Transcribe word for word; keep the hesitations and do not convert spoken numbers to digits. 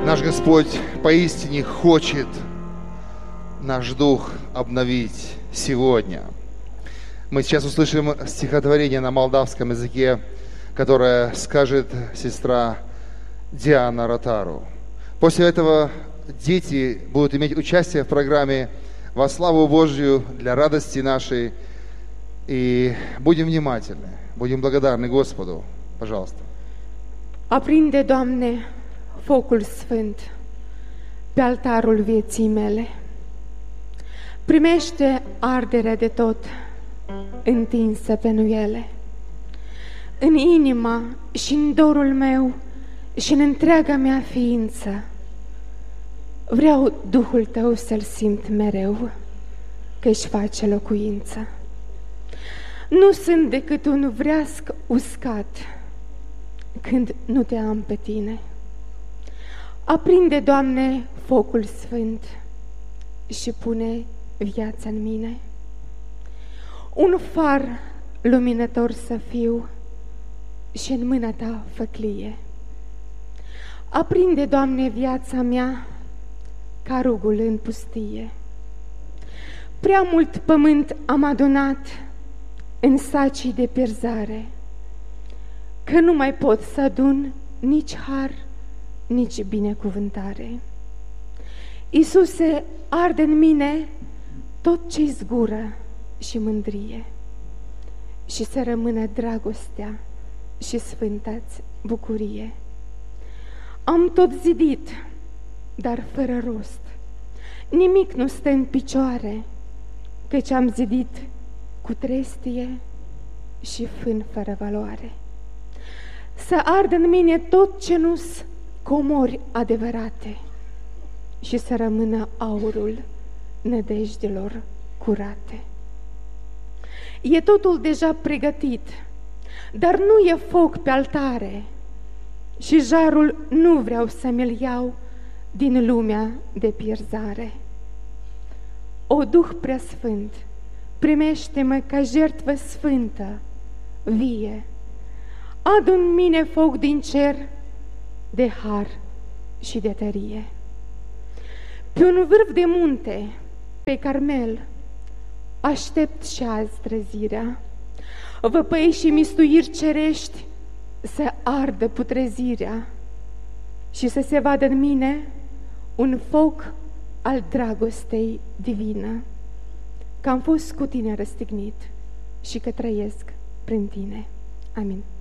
Наш Господь поистине хочет наш дух обновить сегодня. Мы сейчас услышим стихотворение на молдавском языке, которое скажет сестра Диана Ротару. После этого дети будут иметь участие в программе «Во славу Божью» для радости нашей. И будем внимательны, будем благодарны Господу. Пожалуйста. Aprinde, Doamne, focul sfânt pe altarul vieții mele. Primește arderea de tot întinsă pe nuiele. În inima și în dorul meu și în întreaga mea ființă vreau Duhul Tău să-L simt mereu, că își face locuință. Nu sunt decât un vreasc uscat când nu Te am pe Tine. Aprinde, Doamne, focul sfânt și pune viața în mine. Un far luminător să fiu și în mâna Ta făclie. Aprinde, Doamne, viața mea ca rugul în pustie. Prea mult pământ am adunat în sacii de pierzare, că nu mai pot să adun nici har, nici binecuvântare. Iisuse, arde în mine tot ce-i zgură și mândrie, și să rămână dragostea și sfânta-ți bucurie. Am tot zidit, dar fără rost, nimic nu stă în picioare, căci am zidit cu trestie și fân fără valoare. Să ardă în mine tot ce nu-s comori adevărate și să rămână aurul nădejdelor curate. E totul deja pregătit, dar nu e foc pe altare și jarul nu vreau să mi-l iau din lumea de pierzare. O Duh preasfânt, primește-mă ca jertfă sfântă, vie. Adu în mine foc din cer de har și de tărie. Pe un vârf de munte, pe Carmel, aștept și azi trezirea. Văpăi și mistuiri cerești să ardă putrezirea și să se vadă în mine un foc al dragostei divină, că am fost cu Tine răstignit și că trăiesc prin Tine. Amin.